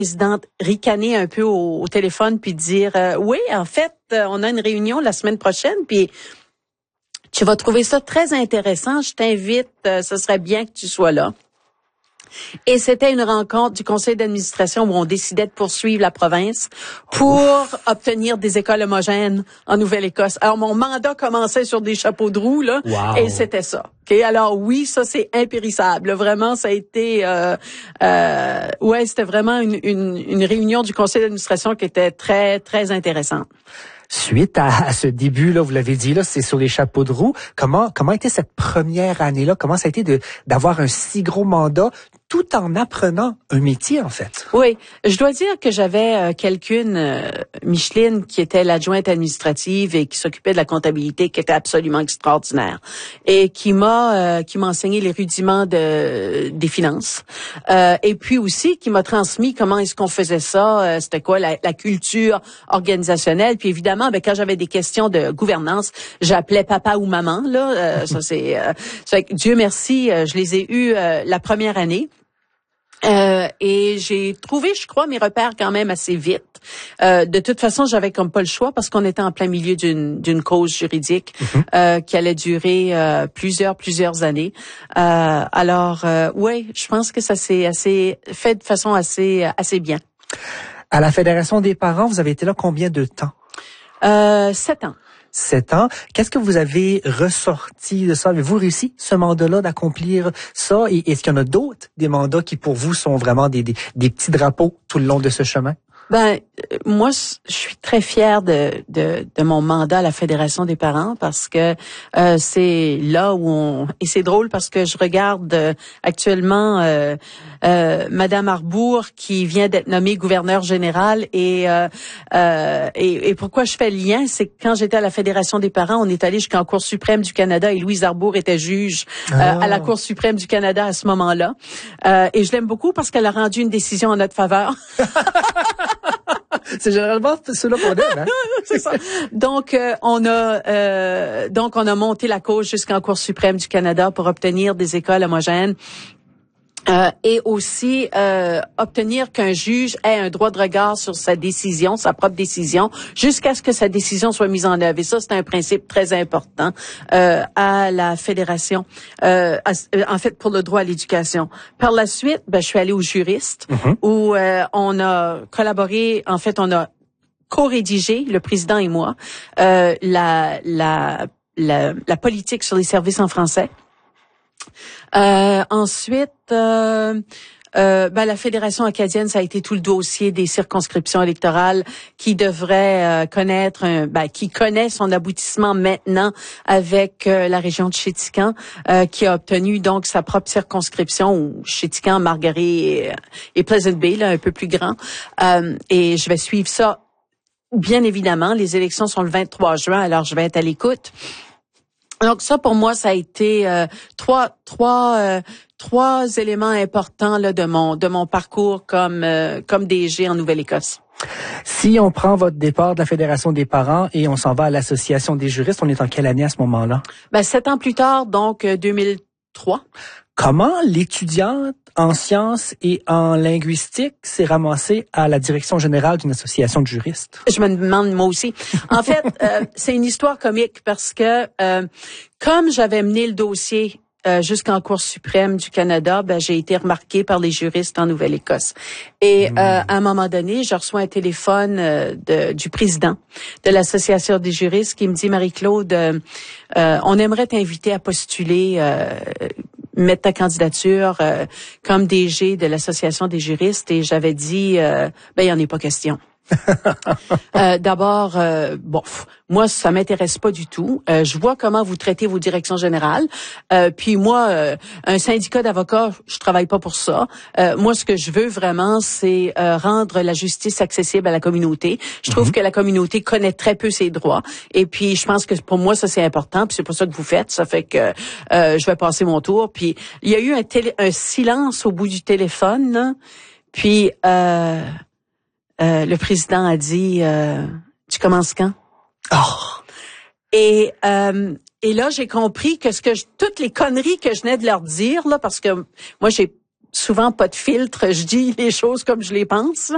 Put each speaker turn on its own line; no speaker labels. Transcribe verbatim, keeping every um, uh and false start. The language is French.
présidente ricaner un peu au, au téléphone puis dire euh, oui, en fait, euh, on a une réunion la semaine prochaine puis tu vas trouver ça très intéressant. Je t'invite, euh, ce serait bien que tu sois là. Et c'était une rencontre du conseil d'administration où on décidait de poursuivre la province pour Ouf. obtenir des écoles homogènes en Nouvelle-Écosse. Alors, mon mandat commençait sur des chapeaux de roue, là, wow. et c'était ça. Okay? Alors, oui, ça, c'est impérissable. Vraiment, ça a été... Euh, euh, ouais, c'était vraiment une, une, une réunion du conseil d'administration qui était très, très intéressante.
Suite à, à ce début, là, vous l'avez dit, là, c'est sur les chapeaux de roue. Comment, comment était cette première année-là? Comment ça a été de, d'avoir un si gros mandat tout en apprenant un métier, en fait?
Oui. Je dois dire que j'avais euh, quelqu'une, euh, Micheline, qui était l'adjointe administrative et qui s'occupait de la comptabilité, qui était absolument extraordinaire et qui m'a, euh, qui m'a enseigné les rudiments de, des finances. Euh, et puis aussi, qui m'a transmis comment est-ce qu'on faisait ça, euh, c'était quoi la, la culture organisationnelle. Puis évidemment, ben, quand j'avais des questions de gouvernance, j'appelais papa ou maman, là. Euh, ça, c'est, euh, c'est, Dieu merci, euh, je les ai eus euh, la première année. Euh, et j'ai trouvé, je crois, mes repères quand même assez vite. Euh, de toute façon, j'avais comme pas le choix parce qu'on était en plein milieu d'une d'une cause juridique mm-hmm. euh, qui allait durer euh, plusieurs plusieurs années. Euh, alors, euh, ouais, je pense que ça s'est assez fait de façon assez assez bien.
À la Fédération des parents, vous avez été là combien de temps?
Euh, sept ans.
Sept ans. Qu'est-ce que vous avez ressorti de ça? Avez-vous réussi, ce mandat-là, d'accomplir ça? Et est-ce qu'il y en a d'autres, des mandats qui, pour vous, sont vraiment des, des, des petits drapeaux tout le long de ce chemin?
Ben, moi, je suis très fière de, de, de mon mandat à la Fédération des parents parce que euh, c'est là où on... Et c'est drôle parce que je regarde euh, actuellement euh, euh, Madame Arbour qui vient d'être nommée gouverneure générale et, euh, euh, et et pourquoi je fais le lien, c'est que quand j'étais à la Fédération des parents, on est allé jusqu'en Cour suprême du Canada et Louise Arbour était juge euh, ah. à la Cour suprême du Canada à ce moment-là. Euh, et je l'aime beaucoup parce qu'elle a rendu une décision en notre faveur.
C'est généralement cela qu'on aime, hein?
C'est ça. Donc euh, on a euh, donc on a monté la cause jusqu'en Cour suprême du Canada pour obtenir des écoles homogènes. Euh, et aussi euh, obtenir qu'un juge ait un droit de regard sur sa décision, sa propre décision, jusqu'à ce que sa décision soit mise en œuvre. Et ça, c'est un principe très important euh, à la fédération, euh, à, en fait, pour le droit à l'éducation. Par la suite, ben, je suis allée au juriste, mm-hmm. où euh, on a collaboré, en fait, on a co-rédigé, le président et moi, euh, la, la, la, la politique sur les services en français. Euh, ensuite, euh, euh, ben, la Fédération acadienne, ça a été tout le dossier des circonscriptions électorales qui devrait euh, connaître, un, ben, qui connaît son aboutissement maintenant avec euh, la région de Chéticamp, euh, qui a obtenu donc sa propre circonscription, ou Chéticamp, Margaret et, et Pleasant Bay, là, un peu plus grand. Euh, et je vais suivre ça, bien évidemment. Les élections sont le vingt-trois juin, alors je vais être à l'écoute. Donc ça, pour moi, ça a été euh, trois, trois, euh, trois éléments importants là de mon de mon parcours comme euh, comme D G en Nouvelle-Écosse.
Si on prend votre départ de la Fédération des parents et on s'en va à l'Association des juristes, on est en quelle année à ce moment-là?
Ben sept ans plus tard, donc euh, deux mille trois.
Comment l'étudiante en sciences et en linguistique s'est ramassée à la direction générale d'une association de juristes?
Je me demande moi aussi. En fait, euh, c'est une histoire comique parce que euh, comme j'avais mené le dossier euh, jusqu'en Cour suprême du Canada, ben j'ai été remarquée par les juristes en Nouvelle-Écosse. Et mmh. euh, à un moment donné, je reçois un téléphone euh, de, du président de l'Association des juristes qui me dit, Marie-Claude, euh, euh, on aimerait t'inviter à postuler, euh, mettre ta candidature euh, comme D G de l'Association des juristes. Et j'avais dit, euh, ben il n'y en est pas question. euh, d'abord, euh, bon, moi, ça m'intéresse pas du tout. Euh, je vois comment vous traitez vos directions générales. Euh, puis moi, euh, un syndicat d'avocats, je travaille pas pour ça. Euh, moi, ce que je veux vraiment, c'est euh, rendre la justice accessible à la communauté. Je trouve mm-hmm. que la communauté connaît très peu ses droits. Et puis, je pense que pour moi, ça c'est important. Puis c'est pour ça que vous faites. Ça fait que euh, je vais passer mon tour. Puis il y a eu un, télé- un silence au bout du téléphone. Là. Puis euh, Euh, le président a dit euh, tu commences quand?
Oh.
Et euh, et là j'ai compris que ce que je, toutes les conneries que je venais de leur dire là, parce que moi j'ai souvent pas de filtre, je dis les choses comme je les pense.